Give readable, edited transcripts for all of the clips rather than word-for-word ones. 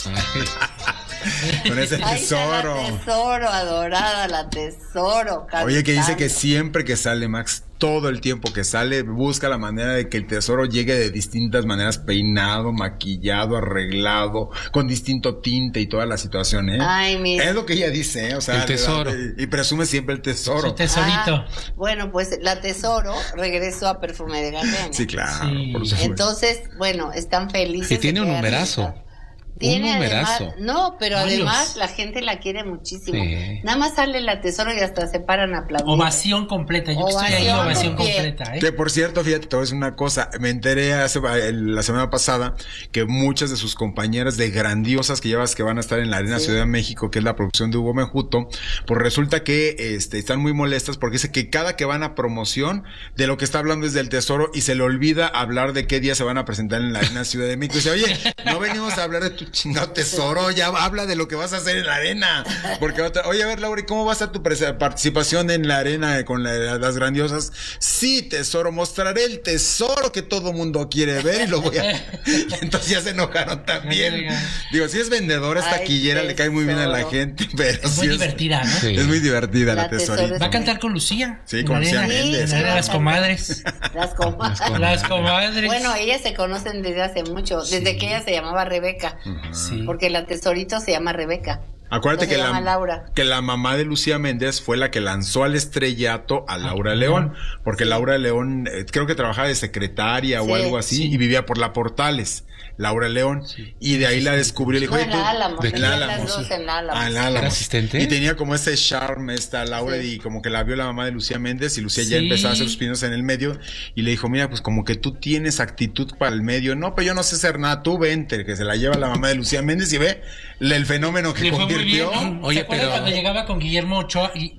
Con ese tesoro. La tesoro, adorada, la tesoro. Oye, que dice que siempre que sale Max, todo el tiempo que sale, busca la manera de que el tesoro llegue de distintas maneras, peinado, maquillado, arreglado, con distinto tinte y toda la situación, ¿eh? Ay, mira. Es lo que ella dice, ¿eh? O sea, el tesoro. Y presume siempre el tesoro. Su tesorito. Bueno, pues la tesoro regresó a Perfume de Gardenia. Sí, claro. Sí. Por supuesto. Entonces, bueno, están felices. Y tiene de un que numerazo. Tiene un numerazo. además, no, pero Varios. además la gente la quiere muchísimo. Sí. Nada más sale la tesoro y hasta se paran a aplaudir. Ovación completa. Yo que estoy ahí, Ovación ovación de pie. completa, ¿eh? Que por cierto, fíjate, te voy a decir una cosa, me enteré la semana pasada que muchas de sus compañeras de Grandiosas que llevas que van a estar en la Arena Ciudad de México, que es la producción de Hugo Mejuto, pues resulta que están muy molestas porque dice que cada que van a promoción de lo que está hablando es del tesoro y se le olvida hablar de qué día se van a presentar en la Arena Ciudad de México. Y dice, oye, no venimos a hablar de tu chingado tesoro, ya habla de lo que vas a hacer en la arena. Porque oye, a ver, Laura, ¿cómo va a ser tu participación en la arena con las Grandiosas? Sí, tesoro, mostraré el tesoro que todo mundo quiere ver y lo voy a... Entonces ya se enojaron también. Digo, si es vendedora, es taquillera, le cae muy bien a la gente, pero Es muy divertida, ¿no? Sí. Es muy divertida la tesorita. Va a cantar con Lucía. Sí, con Lucía Méndez. Sí, las comadres. Las comadres. Las comadres. Bueno, ellas se conocen desde hace mucho, desde que ella se llamaba Rebeca. Sí. Porque la tesorito se llama Rebeca. Acuérdate No que se llama Laura. que la mamá de Lucía Méndez fue la que lanzó al estrellato a Laura León, porque Laura León creo que trabajaba de secretaria o algo así y vivía por la Portales. Laura León, y de ahí la descubrió y le dijo, No, en la Álamo, en la tenían Álamo, las dos en la Álamo. Ah, en la Álamo. ¿Era asistente? Y tenía como ese charme esta Laura y como que la vio la mamá de Lucía Méndez y Lucía ya empezaba a hacer sus pinos en el medio y le dijo, mira, pues como que tú tienes actitud para el medio. No, pero yo no sé hacer nada, tú vente, que se la lleva la mamá de Lucía Méndez y ve el fenómeno que Le fue muy convirtió. bien, ¿no? Oye, ¿Se acuerdan pero- cuando llegaba con Guillermo Ochoa y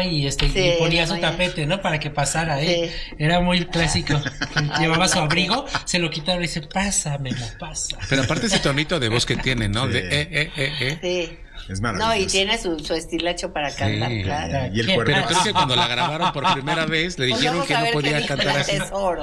y ponía su tapete, ¿no? Para que pasara, ¿eh? Sí. Era muy clásico. Llevaba su abrigo, se lo quitaba y dice, pásamelo, pasa. Pero aparte ese tonito de voz que tiene, ¿no? Sí. De Sí. Es maravilloso. No, y tiene su estilacho para cantar, Sí. claro. Y el ¿Quién? cuerpo. Pero creo que cuando la grabaron por primera vez le Pues dijeron vamos que a no ver qué podía dice cantar la así. tesoro.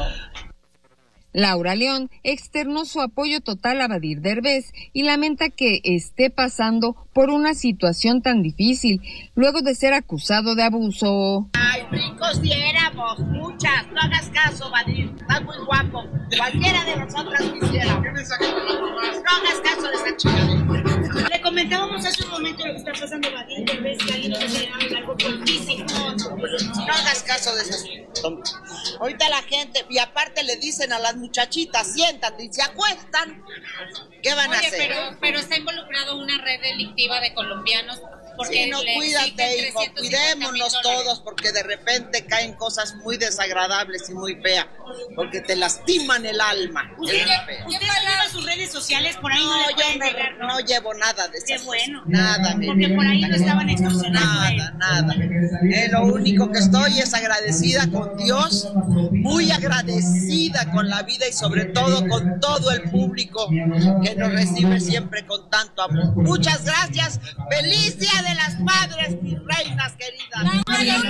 Laura León externó su apoyo total a Badir Derbez y lamenta que esté pasando por una situación tan difícil luego de ser acusado de abuso. Ay, ricos diéramos, muchas. No hagas caso, Badir. Estás muy guapo. Cualquiera de nosotras quisiera. ¿Qué mensaje no hagas caso de esa chica. Le comentábamos hace un momento lo que está pasando Badir Derbez, que alguien nos enseñaba algo fuertísimo. No hagas caso de esas tontas. Ahorita la gente, y aparte le dicen a las muchachitas, siéntate, y se acuestan. ¿Qué van a Oye, hacer? pero está involucrado una red delictiva de colombianos. Porque Sí, no, le cuídate, exigen hijo, 350,000 cuidémonos dólares. todos, porque de repente caen cosas muy desagradables y muy feas, porque te lastiman el alma. ¿Usted Es feo. lleva sus redes sociales? Por ahí no, No, le yo pueden llegar, ¿no? no llevo nada de eso. Qué bueno. Nada, mi Porque vida. por ahí lo estaban extorsionando a él. Nada. Lo único que estoy es agradecida con Dios, muy agradecida con la vida y sobre todo con todo el público que nos recibe siempre con tanto amor. Muchas gracias. Feliz Día de las Madres, mis reinas queridas.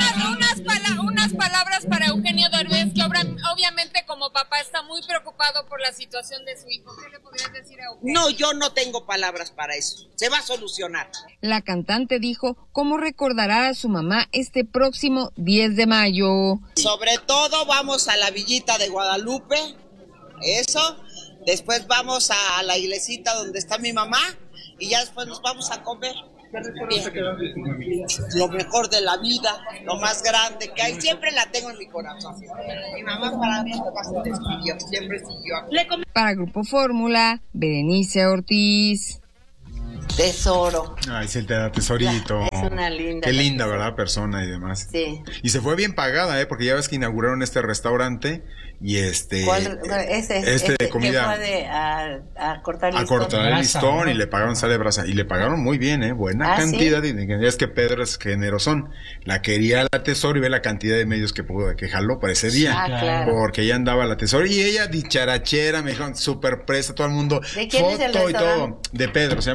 Unas palabras para Eugenio Derbez, que obviamente como papá está muy preocupado por la situación de su hijo. ¿Qué le podrías decir a Eugenio? No, yo no tengo palabras para eso. Se va a solucionar. La cantante dijo cómo recordará a su mamá este próximo 10 de mayo. Sobre todo vamos a la Villita de Guadalupe, eso. Después vamos a la iglesita donde está mi mamá y ya después nos vamos a comer. Lo mejor de la vida, lo más grande que hay, siempre la tengo en mi corazón. Mi mamá para mí siempre siguió. Para Grupo Fórmula, Berenice Ortiz. Tesoro. Ay, sí, te da tesorito. Es una linda. Qué linda, ¿verdad? Persona y demás. Sí. Y se fue bien pagada, porque ya ves que inauguraron este restaurante y ¿Cuál? Ese de comida. Que fue a cortar A listón. cortar el listón y le pagaron sale brasa. Y le pagaron muy bien, buena cantidad de dinero. Es que Pedro es generosón. La quería la Tesoro y ve la cantidad de medios que jaló para ese día. Ah, claro. Porque ella andaba la Tesoro. Y ella dicharachera, me dijeron, súper presa, todo el mundo. ¿De quién es el foto y restaurante? todo. De Pedro, se llama Pedro el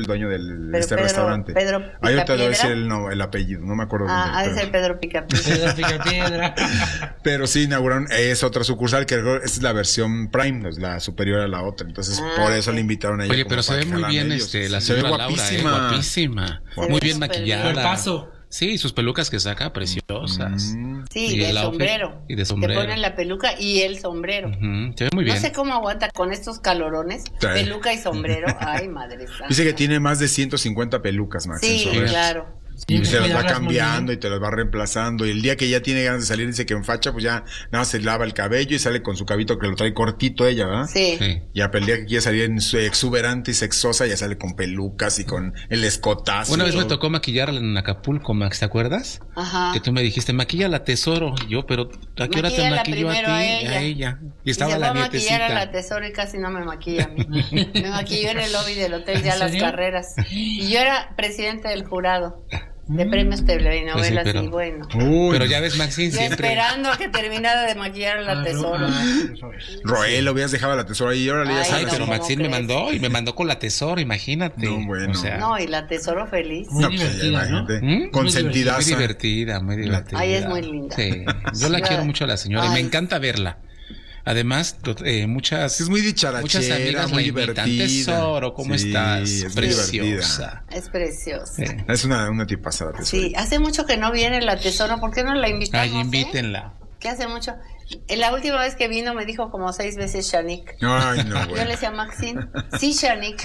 dueño del Pero restaurante. Pedro Ahí te voy a decir Picapiedra. el apellido, no me acuerdo. Ha de ser Pedro Picapiedra. Pedro Picapiedra. Pero sí inauguraron, es otra sucursal que es la versión Prime, es la superior a la otra. Entonces, por eso le invitaron a ella. Oye, como pero se para ve que muy jalan bien ellos. la se ve señora Laura, guapísima. Muy bien maquillada. Cuerpazo. Sí, sus pelucas que saca, preciosas. Sí, Y de el outfit, sombrero. y de sombrero. Te ponen la peluca y el sombrero. Se ve muy bien. No sé cómo aguanta con estos calorones, Trae. peluca y sombrero. Ay, madre santa. Dice que tiene más de 150 pelucas, Max. en Sí, su red. claro. Y se las va Cuidarlas muy cambiando bien. y te las va reemplazando. Y el día que ya tiene ganas de salir, dice que en facha, pues ya nada más se lava el cabello y sale con su cabito que lo trae cortito ella, ¿verdad? Sí. Sí. Ya el día que quiere salir en su exuberante y sexosa, ya sale con pelucas y con el escotazo. Una y vez me todo. tocó maquillarla en Acapulco, Max, ¿te acuerdas? Ajá. Que tú me dijiste, maquíllala, tesoro. Y yo, pero ¿a qué hora te Maquíllala maquillo a ti? primero a ella. Y estaba y se la va a maquillar a la nietecita. Tesoro y casi no me maquilla a mí. Me maquilló en el lobby del hotel ya ¿En las serio? carreras. Y yo era presidente del jurado de premios telenovelas Pues sí, pero- y bueno. Uy, Pero ya ves, Maxine, Yo siempre. esperando a que terminara de maquillar a la Tesoro. Roel, lo hubieras dejado a la tesora ahí, órale, ya Ay, Ay, sabes. no, pero ¿cómo Maxine me crees? mandó y me mandó con la tesoro, imagínate. No, bueno. O sea, No, y la Tesoro feliz. Muy pues, ya divertida, ¿no? imagínate. ¿Mm? Consentidaza. muy divertida, muy divertida. Ay, es muy linda. Sí, yo la Sí, quiero mucho a la señora y me ay. encanta verla. Además, muchas Es muy dicharachera, muchas amigas muy la invitan. divertida. Tesoro, ¿cómo Sí, estás? es muy Preciosa. Es preciosa. Sí. Es una tipaza la tesora. Sí, hace mucho que no viene la Tesoro. ¿Por qué no la invitamos? Ay, invítenla. Que hace mucho. La última vez que vino me dijo como 6 veces Shanik. Ay, no, Yo güey. le decía Maxine. Sí, Shanik.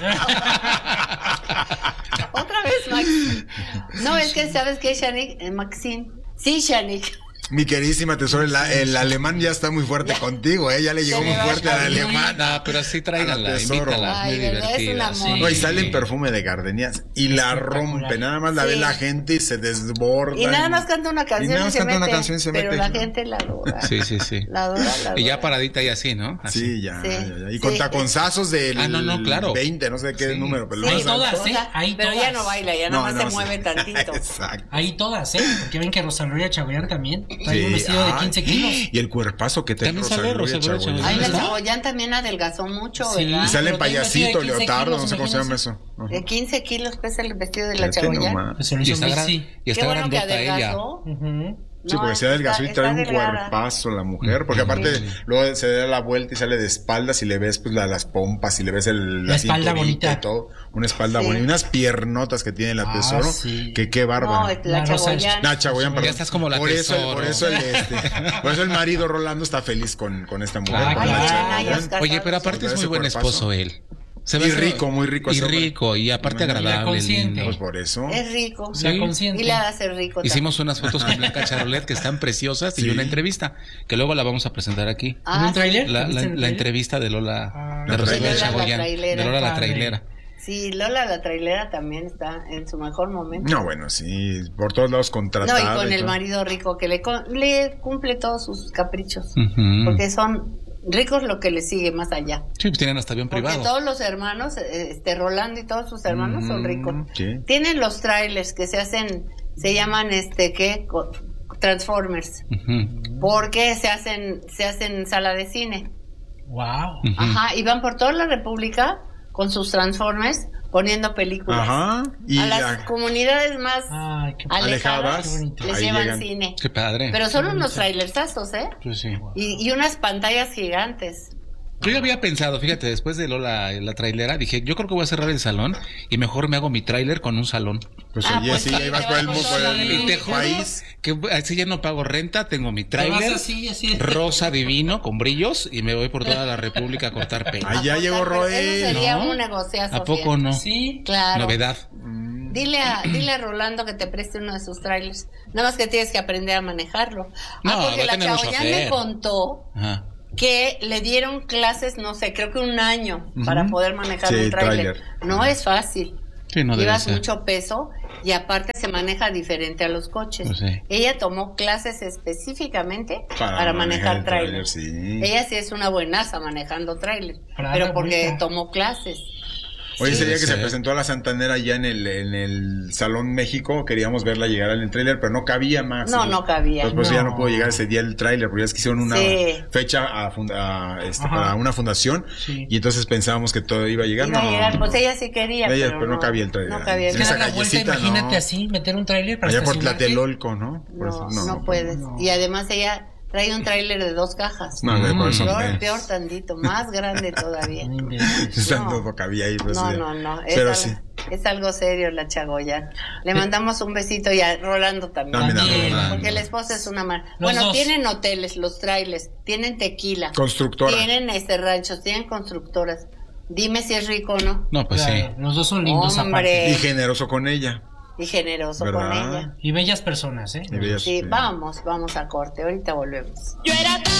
Otra vez, Maxine. No, es que ¿sabes qué, Shanik? Maxine. Sí, Shanik. Mi queridísima tesora, el alemán ya está muy fuerte contigo, ¿eh? Ya le llegó Se muy le va fuerte al a salir. alemán. No, pero sí A tráiganla, la Tesoro. invítalas, muy Ay, ¿verdad? Es un divertida. amor. No, y sale en perfume de gardenias y la rompe. Nada más la ve Sí. la gente y se desborda. Y nada más canta una canción nada y más se canta mete. una canción y se pero mete. la gente la adora. Sí, sí, sí. La adora, la adora. Y ya paradita y así, ¿no? Así. Sí, ya, Sí. ya. Y Sí. con taconzazos del Ah, no, claro. 20, no sé qué Sí. número, pero Sí, lo Ahí más todas, alto. ¿eh? Ahí pero todas. ya no baila, ya nada más se mueve tantito. Exacto. Ahí todas, ¿eh? Porque ven que Rosa Gloria Chagoyán también trae Sí. un vestido de Ay, 15 kilos. Y el cuerpazo que te También sale Rosa Gloria Chagoyán. Ay, la ¿verdad? Chagoyán también adelgazó mucho, Sí. ¿verdad? Y sale en Pero trae un vestido de payasito, 15 leotardo, kilos, no sé cómo se llama imagínense. eso. Ajá. De 15 kilos pesa el vestido de la Fíjate Chagoyán. nomás. Pues se lo Y hizo está, Messi. y Qué está bueno que grandota ella. adelgazó. Ujú. Sí, No, porque se adelgazó y está trae un delgada. cuerpazo la mujer, porque aparte luego se da la vuelta y sale de espaldas y le ves pues las pompas y le ves la espalda cinturita bonita. y todo, una espalda Sí. bonita, unas piernotas que tiene la Ah, tesoro, sí. que qué No, bárbara. la La Rosa- Chagoyán. Nah, Chagoyán, perdón. Ya estás como la por eso, Tesoro. por eso el marido Rolando está feliz con esta mujer. Ah, con la claro. Chagoyán. Oscar. Oye, pero aparte Ese es muy buen cuerpazo. esposo él. Se Y ve rico, muy rico Y ese hombre. rico, y aparte Y la agradable, consiente. lindo. Pues por eso. Es rico. Sí. La consciente. Y le hace rico Hicimos unas fotos con Blanca Charolet que están preciosas y Sí. una entrevista que luego la vamos a presentar aquí. ¿En Ah, un tráiler? La, ¿Viste la- en el la tráiler? entrevista de Lola, de La Rosabel trailera. Chagoyán, La trailera. de Lola la Padre. trailera. Sí, Lola la trailera también está en su mejor momento. No, bueno, sí, por todos lados No, contratada. y con el todo. marido rico que le cumple todos sus caprichos. Ujú. Porque son ricos lo que le sigue más allá. Sí, pues tienen hasta avión Porque privado. todos los hermanos, Rolando y todos sus hermanos son ricos. Sí. Tienen los trailers que se llaman ¿qué? Transformers. Ujú. Porque se hacen sala de cine. Wow. Ujú. Ajá, y van por toda la República con sus Transformers poniendo películas. Ajá. Y A las comunidades más Ay, qué alejadas Qué bonito. les Ahí llevan llegan. cine. Qué padre. Pero son unos trailersazos, ¿eh? Pues sí. Y unas pantallas gigantes. Yo ya había pensado, fíjate, después de Lola la trailera, dije, yo creo que voy a cerrar el salón y mejor me hago mi trailer con un salón. Pues Ah, oye, pues sí, sí, ahí vas te por vas el, con por toda la el Y te juro país. que así ya no pago renta, tengo mi Te vas tráiler así. rosa divino con brillos y me voy por toda la República a cortar pelo. Ay, ya llegó Pero eso Roel. sería ¿No? un negociazo. ¿A poco fíjate. no? Sí. Claro. Novedad. Dile a Rolando que te preste uno de sus trailers. Nada más que tienes que aprender a manejarlo. No, Porque va a la tener un Chagoyán me chofer. contó Ajá. que le dieron clases, no sé, creo que un año para poder manejar Sí, un tráiler. tráiler. No es fácil. Sí, no debe Llevas ser. mucho peso y aparte se maneja diferente a los coches. Pues sí. Ella tomó clases específicamente Para para manejar manejar el tráiler. tráiler, sí. Ella sí es una buenaza manejando tráiler, Claro, pero porque bonita. tomó clases. Oye, ese día que Sí. se presentó a la Santanera allá en el Salón México, queríamos verla llegar en el tráiler, pero no cabía, Max. No cabía. Entonces, pues ya no pudo llegar ese día el tráiler, porque ya es que hicieron una fecha para una fundación, y entonces pensábamos que todo iba a llegar. Iba a llegar, pues ella sí quería, pero no cabía el tráiler. No cabía. En esa Dar la vuelta, callecita, imagínate así, meter un tráiler para allá por estacionarte. Tlatelolco, ¿no? No puedes. Y además ella trae un tráiler de 2 cajas. No, por eso Peor tantito, más grande todavía. No cabía ahí. Pues, No. Pero sí. Es algo serio la Chagoya. Le mandamos un besito y a Rolando también. Porque la esposa es una Bueno, tienen hoteles, los trailers, tienen tequila. Constructora. Tienen ranchos, tienen constructoras. Dime si es rico o no. No, pues sí. Los dos son lindos aparte. Y generoso con ella. Y generoso con ella. Y bellas personas, ¿eh? Sí, vamos a corte. Ahorita volvemos. Yo era